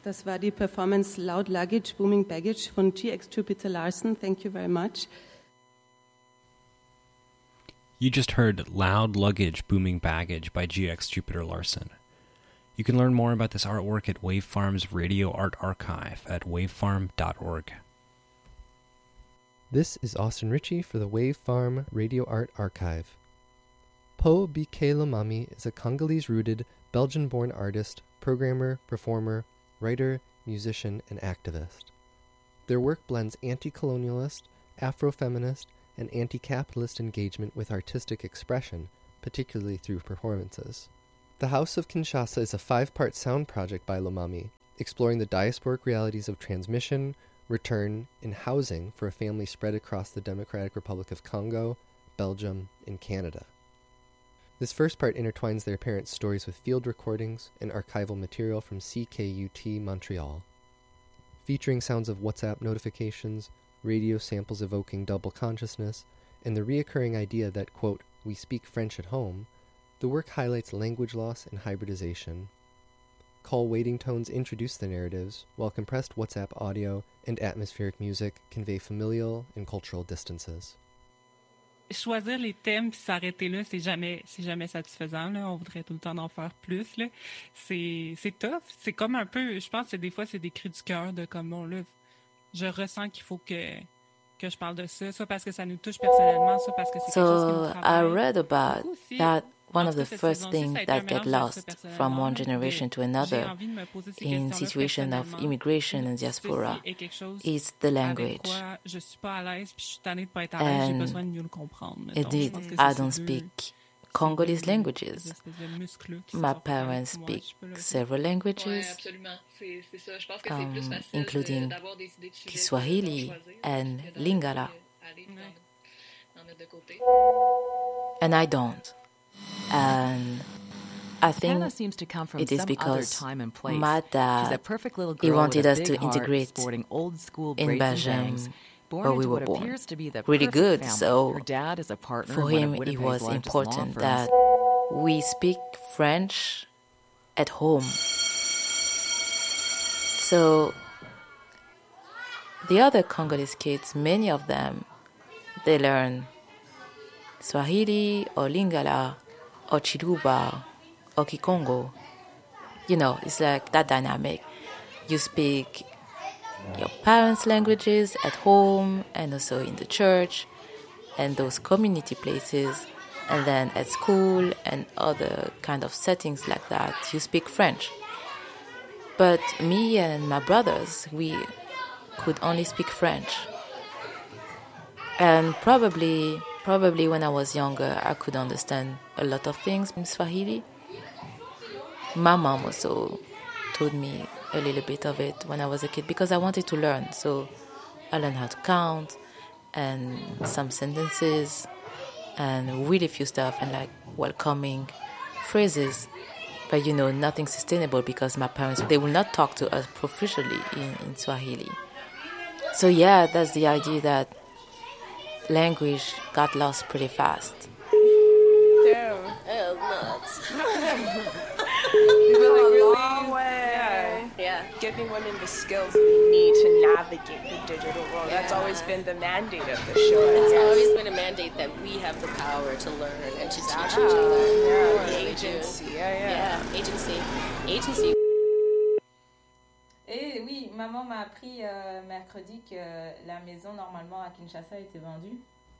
Das war die Performance Loud Luggage, Booming Baggage von GX Jupiter Larson. Thank you very much. You just heard Loud Luggage, Booming Baggage by GX Jupiter Larson. You can learn more about this artwork at Wavefarm's Radio Art Archive at wavefarm.org. This is Austin Ritchie for the Wavefarm Radio Art Archive. Po BK Lomami is a Congolese-rooted, Belgian-born artist, programmer, performer, writer, musician, and activist. Their work blends anti-colonialist, Afro-feminist, and anti-capitalist engagement with artistic expression, particularly through performances. The House of Kinshasa is a 5-part sound project by Lomami, exploring the diasporic realities of transmission, return, and housing for a family spread across the Democratic Republic of Congo, Belgium, and Canada. This first part intertwines their parents' stories with field recordings and archival material from CKUT Montreal. Featuring sounds of WhatsApp notifications, radio samples evoking double consciousness, and the reoccurring idea that, quote, we speak French at home, the work highlights language loss and hybridization. Call waiting tones introduce the narratives, while compressed WhatsApp audio and atmospheric music convey familial and cultural distances. Choisir les thèmes puis s'arrêter là, c'est jamais satisfaisant. Là. On voudrait tout le temps en faire plus. Là. C'est tough. C'est comme un peu, je pense que des fois, c'est des cris du cœur de comme, bon, là, je ressens qu'il faut que je parle de ça, soit parce que ça nous touche personnellement, soit parce que c'est quelque chose qui nous travaille. I read about that one of the first things that get lost from one generation to another in situation of immigration and diaspora is the language. And indeed, I don't speak Congolese languages. My parents speak several languages, including Kiswahili and Lingala. And I don't. And I think it is because my dad, he wanted us to integrate in Belgium where we were born. Really good, so for him it was important that we speak French at home. So the other Congolese kids, many of them, they learn Swahili or Lingala or Chiluba or Kikongo. You know, it's like that dynamic. You speak your parents' languages at home and also in the church and those community places, and then at school and other kind of settings like that, you speak French. But me and my brothers, we could only speak French. And probably when I was younger, I could understand a lot of things in Swahili. My mom also told me a little bit of it when I was a kid because I wanted to learn. So I learned how to count and some sentences and really few stuff and like welcoming phrases. But you know, nothing sustainable because my parents, they will not talk to us proficiently in Swahili. So yeah, that's the idea that language got lost pretty fast. Damn. That was nuts. You've been a long way. Yeah. Giving women the skills they need to navigate the digital world. Yeah. That's always been the mandate of the show. It's always been a mandate that we have the power to learn and to teach each other. Yeah, the agency. Yeah, agency. Et oui, maman m'a appris mercredi que la maison normalement à Kinshasa était vendue.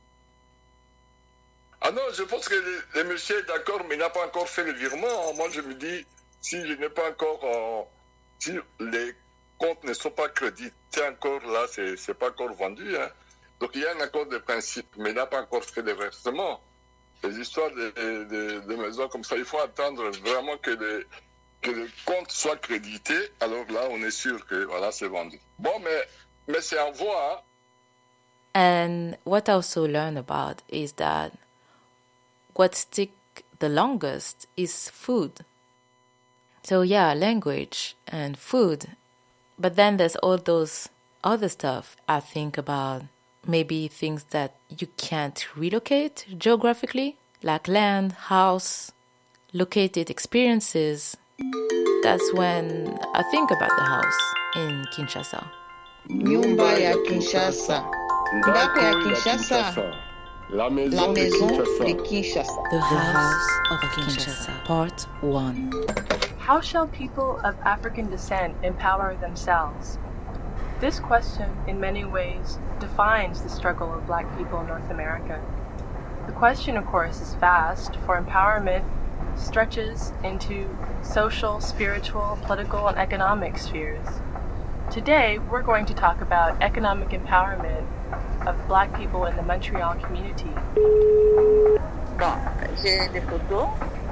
Ah non, je pense que le monsieur est d'accord, mais il n'a pas encore fait le virement. Moi, je me dis, s'il n'est pas encore, si les comptes ne sont pas crédités encore là, c'est pas encore vendu. Hein. Donc il y a un accord de principe, mais il n'a pas encore fait de versement. Les histoires de maisons comme ça, il faut attendre vraiment que le compte soit crédité. Alors là, on est sûr que voilà, c'est vendu. Bon, mais c'est en voie. Hein. And what I also learned about is that what sticks the longest is food. So yeah, language and food. But then there's all those other stuff I think about, maybe things that you can't relocate geographically, like land, house, located experiences, That's when I think about the house in Kinshasa. Nyumba ya Kinshasa. Ndako ya Kinshasa. La maison de Kinshasa. The House of Kinshasa, Part 1. How shall people of African descent empower themselves? This question, in many ways, defines the struggle of Black people in North America. The question, of course, is vast, for empowerment stretches into social, spiritual, political, and economic spheres. Today, we're going to talk about economic empowerment of Black people in the Montreal community. Bon, j'ai des photos.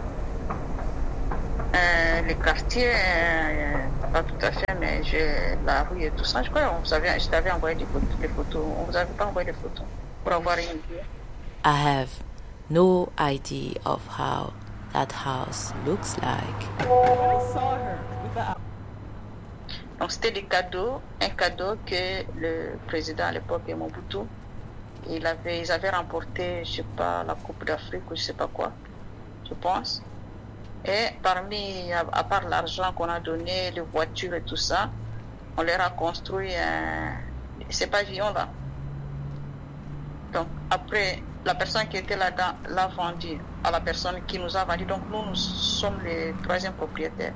Les quartiers, pas tout à fait, mais j'ai la rue et tout ça. Je crois que je t'avais envoyé des photos. On vous avait pas envoyé des photos pour avoir une idée. I have no idea of how that house looks like. I saw her with the... Donc c'était des cadeaux, un cadeau que le président à l'époque, Mobutu, ils avaient remporté, je sais pas, la Coupe d'Afrique ou je sais pas quoi, je pense. Et parmi, à part l'argent qu'on a donné, les voitures et tout ça, on leur a construit ces pavillons-là. Donc après, la personne qui était là-dedans l'a vendu à la personne qui nous a vendu. Donc nous sommes les troisièmes propriétaires.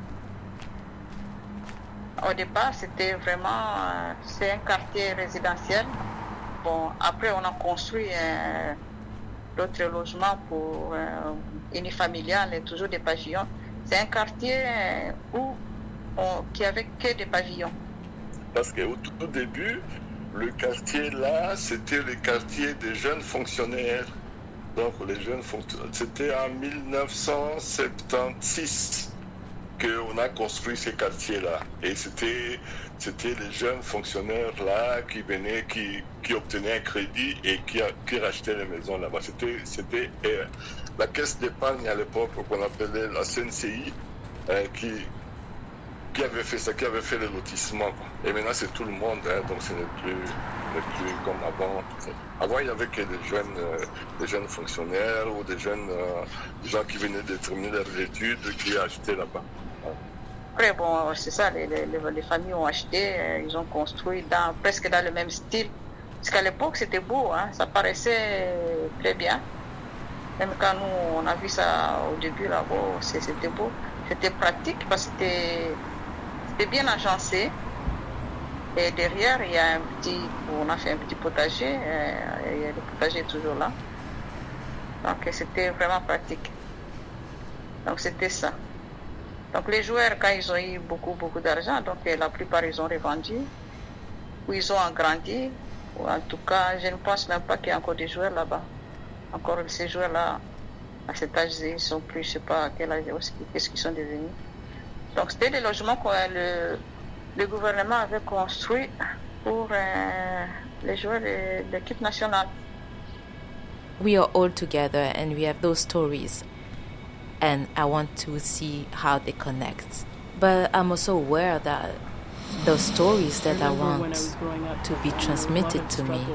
Au départ, c'était vraiment, c'est un quartier résidentiel. Bon, après, on a construit d'autres logements pour unifamiliales et toujours des pavillons. C'est un quartier qui avait que des pavillons. Parce qu'au tout début, le quartier là, c'était le quartier des jeunes fonctionnaires. Donc, les jeunes fonctionnaires, c'était en 1976. qu'on a construit ces quartiers-là. Et c'était les jeunes fonctionnaires là qui venaient, qui obtenaient un crédit et qui rachetaient les maisons là-bas. C'était la caisse d'épargne à l'époque qu'on appelait la CNCI qui avait fait ça, qui avait fait le lotissement. Et maintenant c'est tout le monde, donc ce n'est plus comme avant. Avant il n'y avait que des jeunes fonctionnaires ou des jeunes gens qui venaient de terminer leurs études qui achetaient là-bas. Après, bon, c'est ça, les familles ont acheté, ils ont construit presque dans le même style. Parce qu'à l'époque, c'était beau, hein, ça paraissait très bien. Même quand nous, on a vu ça au début, là, bon, c'était beau. C'était pratique parce que c'était bien agencé. Et derrière, il y a on a fait un petit potager, et le potager est toujours là. Donc, c'était vraiment pratique. Donc, c'était ça. Donc les joueurs, quand ils ont eu beaucoup d'argent, donc la plupart ils ont revendu, ou ils ont agrandi, ou en tout cas, je ne pense même pas qu'il y a encore des joueurs là-bas. Encore ces joueurs-là, à cet âge, ils sont plus, je ne sais pas à quel âge, qu'est-ce qu'ils sont devenus. Donc c'était des logements que le gouvernement avait construits pour les joueurs de l'équipe nationale. We are all together and we have those stories. And I want to see how they connect. But I'm also aware that those stories that I want to be transmitted to me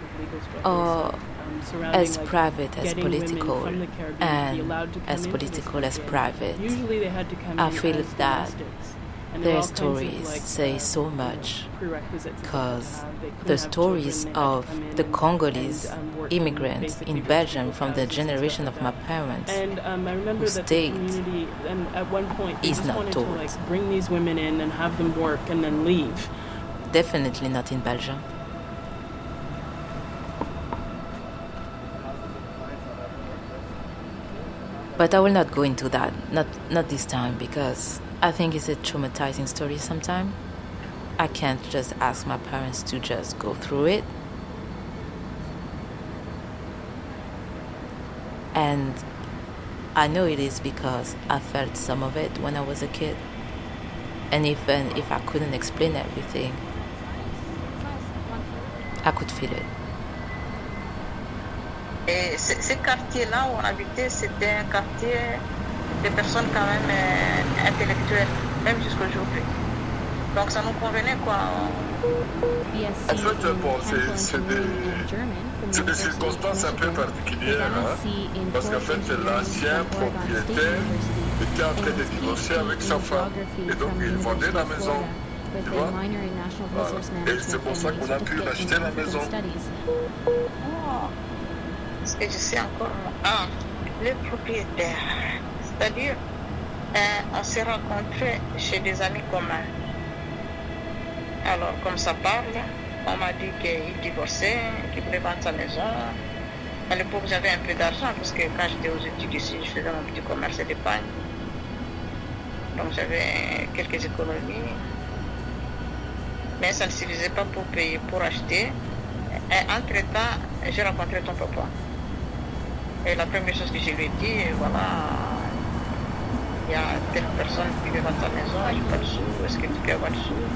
are as private as political and as political as private. I feel that their stories say so much because the stories of the Congolese immigrants in Belgium from the generation of my parents who stayed is not told. Bring these women in and have them work and then leave. Definitely not in Belgium. But I will not go into that, not this time, because I think it's a traumatizing story sometimes. I can't just ask my parents to just go through it. And I know it is because I felt some of it when I was a kid. And even if I couldn't explain everything, I could feel it. Et ces quartiers-là où on habitait, c'était un quartier de personnes quand même intellectuelles, même jusqu'aujourd'hui. Donc ça nous convenait quoi. En fait, bon, c'est des circonstances un peu particulières, hein, parce qu'en fait l'ancien propriétaire était en train de divorcer avec sa femme. Et donc, il vendait la maison. Tu vois? Et c'est pour ça qu'on a pu racheter la maison. Oh. Est-ce que je sais encore le propriétaire. C'est-à-dire, on s'est rencontrés chez des amis communs. Alors, comme ça parle, on m'a dit qu'il divorçait, qu'il voulait vendre sa maison. À l'époque, j'avais un peu d'argent parce que quand j'étais aux études ici, je faisais mon petit commerce d'épargne. Donc, j'avais quelques économies. Mais ça ne suffisait pas pour payer, pour acheter. Et entre-temps, j'ai rencontré ton papa. Et la première chose que je lui ai dit, voilà, il y a telle personne qui veut vendre ta maison, j'ai pas de sous, est-ce que tu peux avoir de sous?